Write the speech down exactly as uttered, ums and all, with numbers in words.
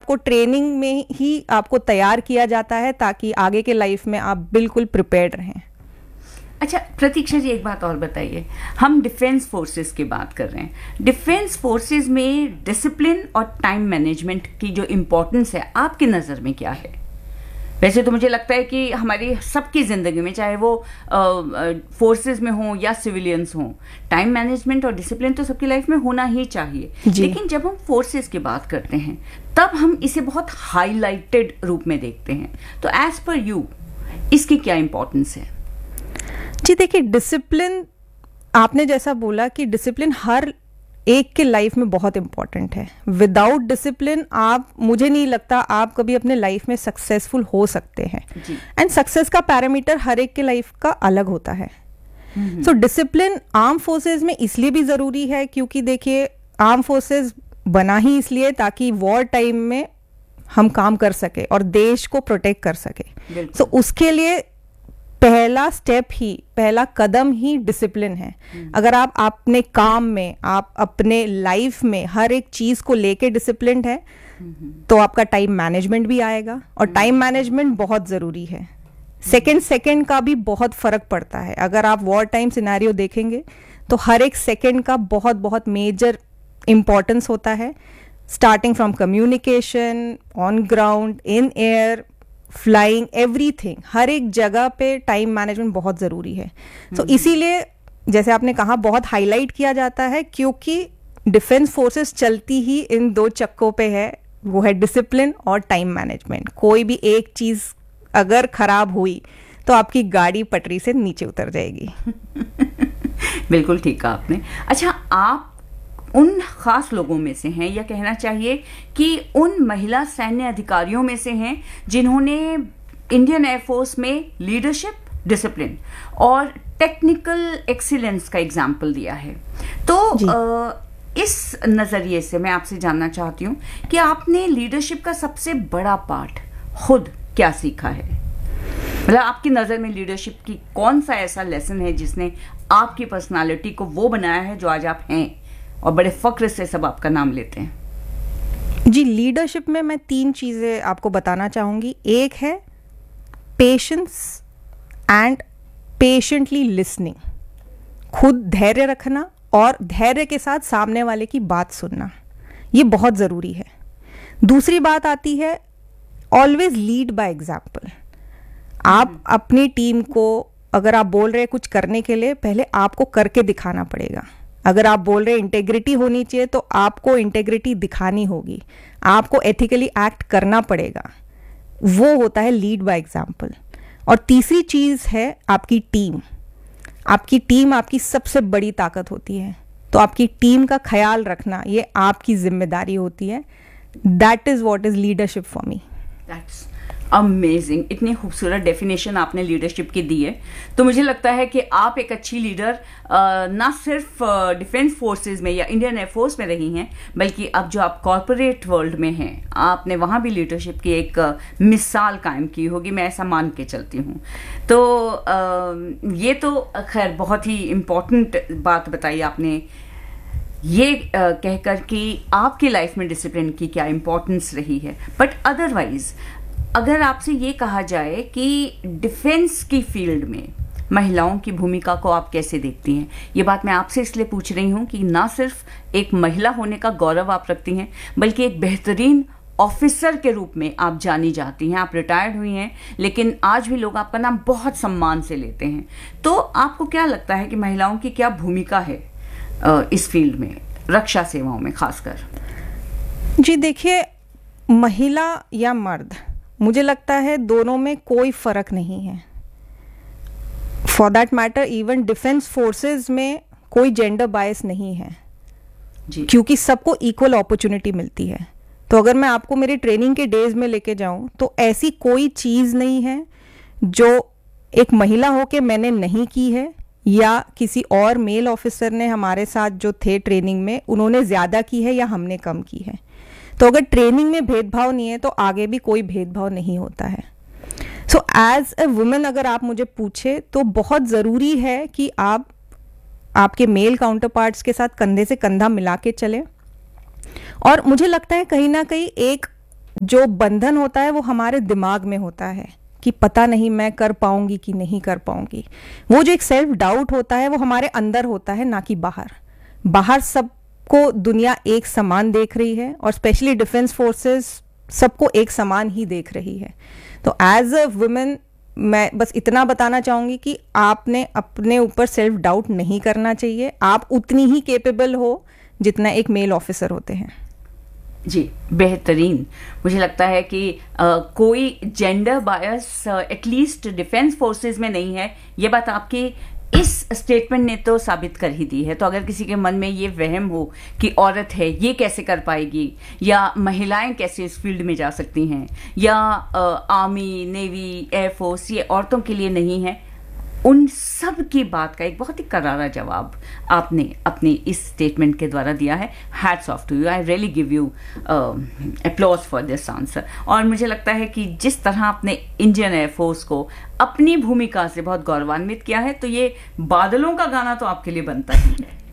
आपको ट्रेनिंग में ही आपको तैयार किया जाता है ताकि आगे के लाइफ में आप बिल्कुल प्रिपेयर्ड रहें। अच्छा प्रतीक्षा जी, एक बात और बताइए, हम डिफेंस फोर्सेस की बात कर रहे हैं, डिफेंस फोर्सेस में डिसिप्लिन और टाइम मैनेजमेंट की जो इम्पोर्टेंस है आपकी नज़र में क्या है? वैसे तो मुझे लगता है कि हमारी सबकी ज़िंदगी में, चाहे वो फोर्सेस में हो या सिविलियंस हो, टाइम मैनेजमेंट और डिसिप्लिन तो सबकी लाइफ में होना ही चाहिए। लेकिन जब हम फोर्सेस की बात करते हैं तब हम इसे बहुत हाईलाइटेड रूप में देखते हैं, तो एज पर यू इसकी क्या इम्पोर्टेंस है? जी देखिए, डिसिप्लिन, आपने जैसा बोला कि डिसिप्लिन हर एक के लाइफ में बहुत इंपॉर्टेंट है। विदाउट डिसिप्लिन आप, मुझे नहीं लगता आप कभी अपने लाइफ में सक्सेसफुल हो सकते हैं। एंड सक्सेस का पैरामीटर हर एक के लाइफ का अलग होता है। सो डिसिप्लिन आर्म फोर्सेस में इसलिए भी ज़रूरी है क्योंकि देखिए, आर्म फोर्सेस बना ही इसलिए ताकि वॉर टाइम में हम काम कर सके और देश को प्रोटेक्ट कर सके। सो so, उसके लिए पहला स्टेप ही, पहला कदम ही डिसिप्लिन है। अगर आप अपने काम में, आप अपने लाइफ में हर एक चीज़ को लेके डिसिप्लिन्ड है तो आपका टाइम मैनेजमेंट भी आएगा, और टाइम मैनेजमेंट बहुत ज़रूरी है। सेकंड सेकंड का भी बहुत फ़र्क पड़ता है। अगर आप वॉर टाइम सिनेरियो देखेंगे तो हर एक सेकंड का बहुत बहुत मेजर इम्पॉर्टेंस होता है, starting from communication, on ground, in air, flying, everything, हर एक जगह पे टाइम मैनेजमेंट बहुत ज़रूरी है। सो so, इसीलिए जैसे आपने कहा बहुत हाईलाइट किया जाता है क्योंकि डिफेंस फोर्सेस चलती ही इन दो चक्कों पे है, वो है डिसिप्लिन और टाइम मैनेजमेंट। कोई भी एक चीज़ अगर खराब हुई तो आपकी गाड़ी पटरी से नीचे उतर जाएगी। बिल्कुल ठीक कहा आपने। अच्छा, आप उन खास लोगों में से हैं, या कहना चाहिए कि उन महिला सैन्य अधिकारियों में से हैं जिन्होंने इंडियन एयरफोर्स में लीडरशिप, डिसिप्लिन और टेक्निकल एक्सीलेंस का एग्जाम्पल दिया है। तो आ, इस नज़रिए से मैं आपसे जानना चाहती हूँ कि आपने लीडरशिप का सबसे बड़ा पार्ट खुद क्या सीखा है? मतलब आपकी नज़र में लीडरशिप की कौन सा ऐसा लेसन है जिसने आपकी पर्सनालिटी को वो बनाया है जो आज आप हैं और बड़े फक्र से सब आपका नाम लेते हैं? जी, लीडरशिप में मैं तीन चीज़ें आपको बताना चाहूँगी। एक है पेशेंस एंड पेशेंटली लिसनिंग, खुद धैर्य रखना और धैर्य के साथ सामने वाले की बात सुनना, ये बहुत ज़रूरी है। दूसरी बात आती है ऑलवेज लीड बाय एग्जाम्पल। आप अपनी टीम को, अगर आप बोल रहे हैं कुछ करने के लिए, पहले आपको करके दिखाना पड़ेगा। अगर आप बोल रहे हैं इंटेग्रिटी होनी चाहिए तो आपको इंटेग्रिटी दिखानी होगी, आपको एथिकली एक्ट करना पड़ेगा। वो होता है लीड बाय एग्जाम्पल। और तीसरी चीज़ है आपकी टीम। आपकी टीम आपकी सबसे बड़ी ताकत होती है, तो आपकी टीम का ख्याल रखना ये आपकी जिम्मेदारी होती है। That is what is leadership for me. That's amazing. इतनी खूबसूरत डेफिनेशन आपने लीडरशिप की दी है, तो मुझे लगता है कि आप एक अच्छी लीडर ना सिर्फ डिफेंस फोर्सेस में या इंडियन एयरफोर्स में रही हैं, बल्कि अब जो आप कॉरपोरेट वर्ल्ड में हैं, आपने वहाँ भी लीडरशिप की एक मिसाल कायम की होगी, मैं ऐसा मान के चलती हूँ। तो uh, ये तो खैर बहुत ही इम्पोर्टेंट बात बताई आपने, ये uh, कहकर कि आपकी लाइफ में डिसिप्लिन की क्या इम्पोर्टेंस रही है। बट अदरवाइज अगर आपसे ये कहा जाए कि डिफेंस की फील्ड में महिलाओं की भूमिका को आप कैसे देखती हैं, ये बात मैं आपसे इसलिए पूछ रही हूँ कि ना सिर्फ एक महिला होने का गौरव आप रखती हैं, बल्कि एक बेहतरीन ऑफिसर के रूप में आप जानी जाती हैं। आप रिटायर्ड हुई हैं, लेकिन आज भी लोग आपका नाम बहुत सम्मान से लेते हैं। तो आपको क्या लगता है कि महिलाओं की क्या भूमिका है इस फील्ड में, रक्षा सेवाओं में खासकर? जी देखिए, महिला या मर्द, मुझे लगता है दोनों में कोई फ़र्क नहीं है। For that matter even defence forces में कोई जेंडर बायस नहीं है जी, क्योंकि सबको इक्वल अपॉर्चुनिटी मिलती है। तो अगर मैं आपको मेरे ट्रेनिंग के डेज में लेके जाऊं तो ऐसी कोई चीज़ नहीं है जो एक महिला होके मैंने नहीं की है, या किसी और मेल ऑफिसर ने हमारे साथ जो थे ट्रेनिंग में उन्होंने ज़्यादा की है या हमने कम की है। तो अगर ट्रेनिंग में भेदभाव नहीं है तो आगे भी कोई भेदभाव नहीं होता है। सो एज ए वुमेन अगर आप मुझे पूछे तो बहुत ज़रूरी है कि आप आपके मेल काउंटर पार्ट्स के साथ कंधे से कंधा मिला के चलें। और मुझे लगता है कहीं ना कहीं एक जो बंधन होता है वो हमारे दिमाग में होता है कि पता नहीं मैं कर पाऊंगी कि नहीं कर पाऊंगी। वो जो एक सेल्फ डाउट होता है वो हमारे अंदर होता है, ना कि बाहर। बाहर सबको दुनिया एक समान देख रही है और स्पेशली डिफेंस फोर्सेस सबको एक समान ही देख रही है। तो एज अ वुमेन मैं बस इतना बताना चाहूंगी कि आपने अपने ऊपर सेल्फ डाउट नहीं करना चाहिए। आप उतनी ही केपेबल हो जितना एक मेल ऑफिसर होते हैं। जी, बेहतरीन। मुझे लगता है कि आ, कोई gender bias at least defence forces में नहीं है, ये बात आपकी इस स्टेटमेंट ने तो साबित कर ही दी है। तो अगर किसी के मन में ये वहम हो कि औरत है ये कैसे कर पाएगी, या महिलाएं कैसे इस फील्ड में जा सकती हैं, या आर्मी, नेवी, एयरफोर्स ये औरतों के लिए नहीं है, उन सब की बात का एक बहुत ही करारा जवाब आपने अपने इस स्टेटमेंट के द्वारा दिया है। Hats off to you, I really give you applause for this answer. और मुझे लगता है कि जिस तरह आपने इंडियन एयरफोर्स को अपनी भूमिका से बहुत गौरवान्वित किया है, तो ये बादलों का गाना तो आपके लिए बनता ही है।